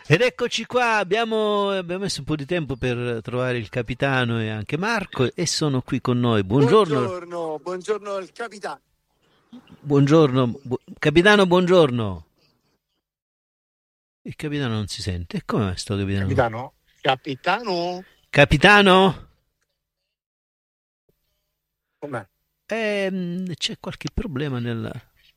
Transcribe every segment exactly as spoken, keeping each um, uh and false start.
Ed eccoci qua, abbiamo, abbiamo messo un po' di tempo per trovare il capitano e anche Marco e sono qui con noi. Buongiorno, Buongiorno, buongiorno al capitano. buongiorno, bu- capitano, buongiorno. Il capitano non si sente. E come mai sto capitano? Capitano? Capitano? Capitano? Com'è? Ehm, c'è qualche problema nel...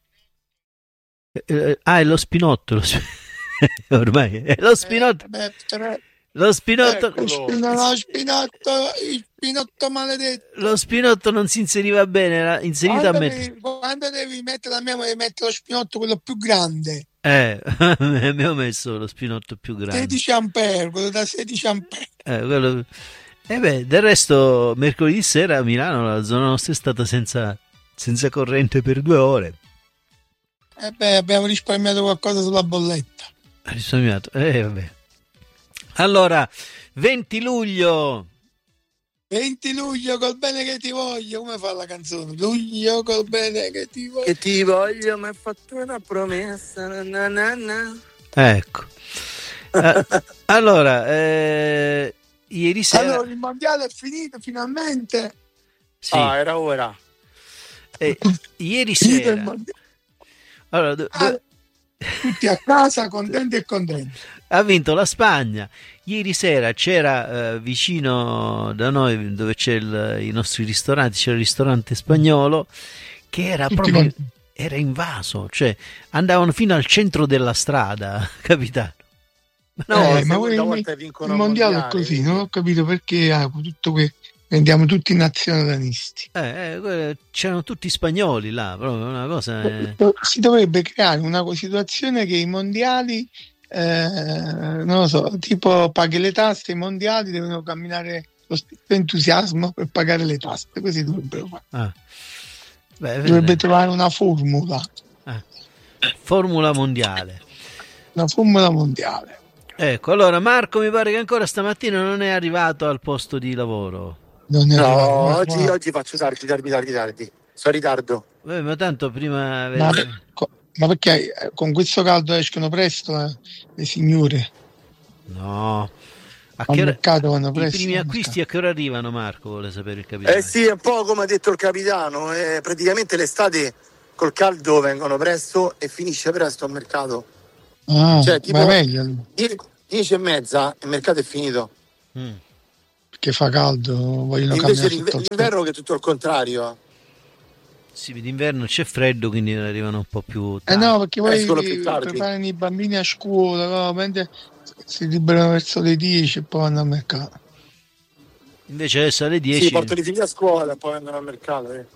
eh, eh, ah, è lo spinotto. Lo sp- Ormai è lo Eh, spinotto. beh, tre- Lo spinotto. Eccolo. Spino- no, spinotto, il spinotto maledetto. Lo spinotto non si inseriva bene, era inserito a Quando metà. devi, quando devi mettere la mia, devi mettere lo spinotto quello più grande. Eh, abbiamo messo lo spinotto più grande. sedici ampere, quello da sedici ampere. Eh, quello... eh beh, del resto, mercoledì sera a Milano la zona nostra è stata senza, senza corrente per due ore. Eh beh, abbiamo risparmiato qualcosa sulla bolletta. Ha risparmiato. Eh, vabbè. Allora, venti luglio. venti luglio col bene che ti voglio, come fa la canzone? Luglio col bene che ti voglio. Che ti voglio, mi hai fatto una promessa. Na na na. Ecco. Eh, allora, eh, ieri sera... Allora, il mondiale è finito finalmente. Sì. Ah, era ora. Eh, ieri Finito il sera... mondiale. Allora, do- do- Ah, tutti a casa contenti e contenti. ha vinto la Spagna. Ieri sera c'era eh, vicino da noi, dove c'è il, i nostri ristoranti, c'era il ristorante spagnolo che era Tutti proprio contenti. era invaso, cioè andavano fino al centro della strada, capitano. Ma no, Eh, la ma voi- seconda il, volta il vincono mondiale è mondiale, così, quindi- non ho capito perché ah, tutto que- rendiamo tutti nazionalisti. eh, eh, que- c'erano tutti spagnoli là, proprio una cosa. eh. Si dovrebbe creare una situazione che i mondiali, eh, non lo so, tipo paghi le tasse, i mondiali devono camminare lo stesso entusiasmo per pagare le tasse, così dovrebbero fare. Ah. Beh, Dovrebbe vedete. trovare una formula, Ah. Formula mondiale. una formula mondiale. Ecco, allora Marco mi pare che ancora stamattina non è arrivato al posto di lavoro. Non è No, arrivato, ma- oggi, ma- oggi faccio tardi, tardi, tardi, tardi. Sono in ritardo. Beh, ma tanto prima... Ma, co- ma perché eh, con questo caldo escono presto eh, le signore? No. A Al che ora... mercato vanno I presto. primi al acquisti a che ora arrivano, Marco? Vuole sapere il capitano. Eh sì, è un po' come ha detto il capitano. eh, praticamente l'estate col caldo vengono presto e finisce presto al mercato. mercato. Ah, Cioè, tipo- ma è meglio allora, Die- dieci e mezza il mercato è finito. Mm. perché fa caldo, vogliono E invece cambiare l'inver- tutto il l'inverno che è tutto al contrario. Sì, d'inverno c'è freddo, quindi arrivano un po' più Eh tardi. no, perché poi Escono più eh, tardi. preparano i bambini a scuola, no? Mentre si liberano verso le dieci e poi vanno al mercato. Invece adesso alle dieci... Sì, portano i figli a scuola e poi vengono al mercato. eh.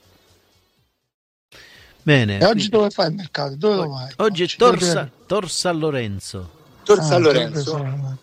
Bene. E oggi quindi- dove fai il mercato? Dove lo vai? Oggi è Dove- Tor, Tor San Lorenzo. Tor Ah, San dove Lorenzo. sono?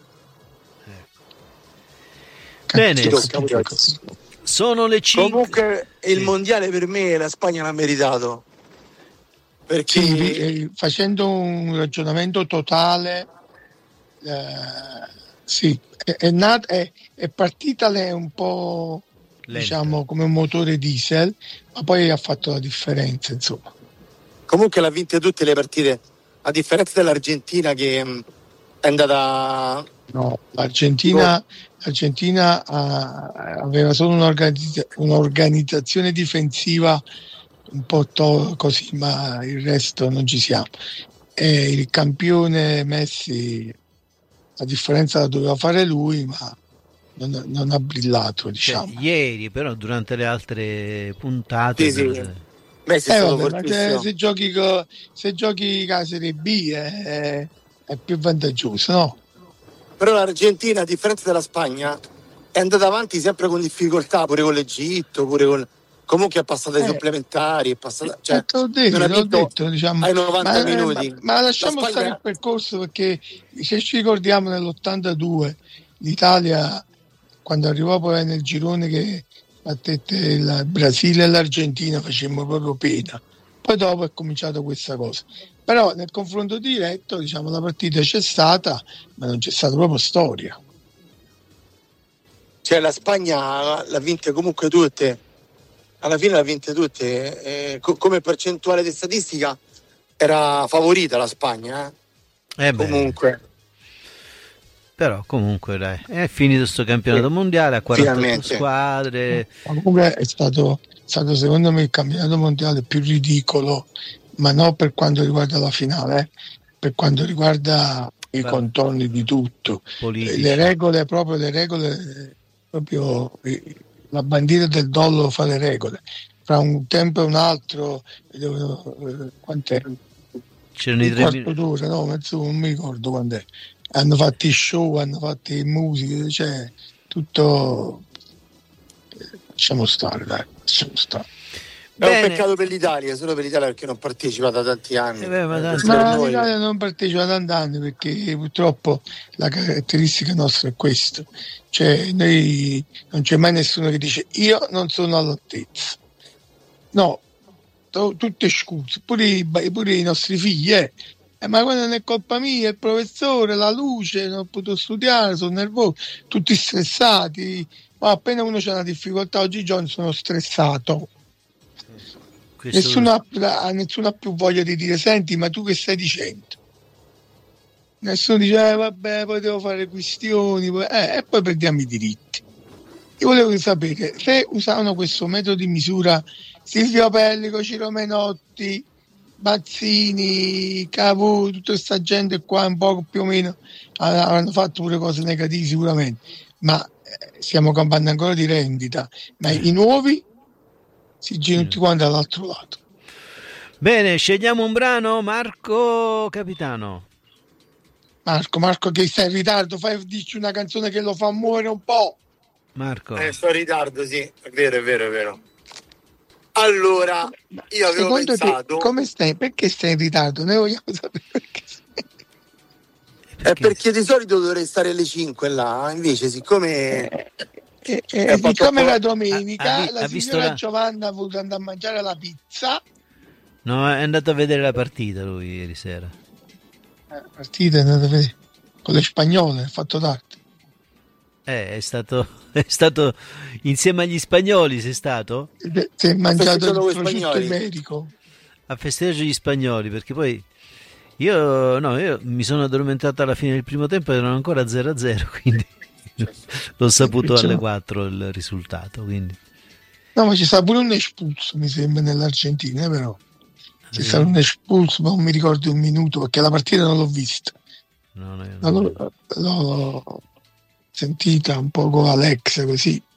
Bene. Ci Cazzo, tocca pure oggi. Sono le cinque... Comunque il Sì. mondiale per me la Spagna l'ha meritato. Perché Sì, eh, facendo un ragionamento totale, eh, sì, è, è, nat- è, è partita lei un po' Lenta. diciamo come un motore diesel, ma poi ha fatto la differenza, insomma. comunque l'ha vinte tutte le partite, a differenza dell'Argentina che mh, è andata. No, l'Argentina, l'Argentina ha- aveva solo un'organizza- un'organizzazione difensiva un po' to- così, ma il resto non ci siamo. E il campione Messi, la differenza la doveva fare lui, ma non, non ha brillato, Cioè, diciamo. ieri, però, durante le altre puntate... Sì, sì. del- Messi è Eh, stato vabbè, ma se, fortissimo. se giochi co- se giochi la Serie B è, è più vantaggioso, no? Però l'Argentina, a differenza della Spagna, è andata avanti sempre con difficoltà, pure con l'Egitto, pure con. Comunque è passata ai Eh. supplementari, è passata. Cioè, Eh, te l'ho detto, non ha te l'ho vinto detto, diciamo. ai novanta ma, minuti. ma- ma lasciamo La Spagna- stare il percorso, perché se ci ricordiamo nell'ottantadue l'Italia, quando arrivò poi nel girone che battette il Brasile e l'Argentina, facemmo proprio pena. Poi dopo è cominciato questa cosa. Però nel confronto diretto, diciamo, la partita c'è stata, ma non c'è stata proprio storia. Cioè, la Spagna l'ha vinte comunque tutte. Alla fine l'ha vinte tutte. Eh, co- come percentuale di statistica era favorita la Spagna. eh. Eh beh, Comunque. Però comunque dai, è finito sto campionato sì. mondiale a quarantotto Finalmente. squadre. Comunque è stato, è stato secondo me il campionato mondiale più ridicolo, ma non per quanto riguarda la finale, eh, per quanto riguarda i Beh, contorni di tutto, politici. Le regole, proprio le regole, proprio la bandiera del dollaro fa le regole. Fra un tempo e un altro, eh, quant'è? C'erano i tre minuti. D'ora, no, mezzo, non mi ricordo quando è. Hanno fatto i show, hanno fatto le musiche, cioè tutto. Lasciamo stare, dai, lasciamo stare. È un peccato per l'Italia, solo per l'Italia perché non partecipa da tanti anni. Eh beh, ma tanti ma l'Italia non partecipa da tanti anni perché purtroppo la caratteristica nostra è questa. Cioè noi non c'è mai nessuno che dice io non sono all'altezza. No, to, tutte scuse, pure i, pure i nostri figli, eh. Eh, ma quando non è colpa mia, il professore, la luce, non ho potuto studiare, sono nervoso, tutti stressati. Ma appena uno c'ha una difficoltà, oggigiorno sono stressato. Nessuno ha, nessuno ha più voglia di dire senti, ma tu che stai dicendo? Nessuno dice eh, vabbè, poi devo fare questioni, poi, eh, e poi perdiamo i diritti. Io volevo sapere se usavano questo metodo di misura Silvio Pellico, Ciro Menotti, Bazzini, Cavù, tutta questa gente qua un po' più o meno avranno fatto pure cose negative sicuramente, ma eh, stiamo campando ancora di rendita, ma i nuovi si girano tutti quanti dall'altro lato. Bene, scegliamo un brano, Marco Capitano. Marco, Marco che stai in ritardo, fai dici una canzone che lo fa muovere un po'. Marco. Eh, sto in ritardo, sì, è vero, è vero, è vero. Allora, io avevo Secondo pensato... Te, come stai? Perché stai in ritardo? Noi vogliamo sapere perché stai. Perché? È perché di solito dovrei stare alle cinque là, invece siccome... Eh, eh, eh, siccome la domenica ha, ha, la ha signora la... Giovanna ha voluto andare a mangiare la pizza. No, è andato a vedere la partita lui ieri sera. La partita è andata a vedere con le spagnole, ha fatto tardi. Eh, è stato, è stato insieme agli spagnoli, sei stato? Si è mangiato il prosciutto iberico. A festeggiare gli spagnoli, perché poi io, no, io mi sono addormentato alla fine del primo tempo, erano ancora zero a zero, quindi l'ho saputo alle quattro il risultato. Quindi. No, ma ci sta pure un espulso, mi sembra, nell'Argentina, però. C'è stato un espulso, ma non mi ricordo un minuto, perché la partita non l'ho vista. No, no, non l'ho, l'ho sentita un po' con Alex, così.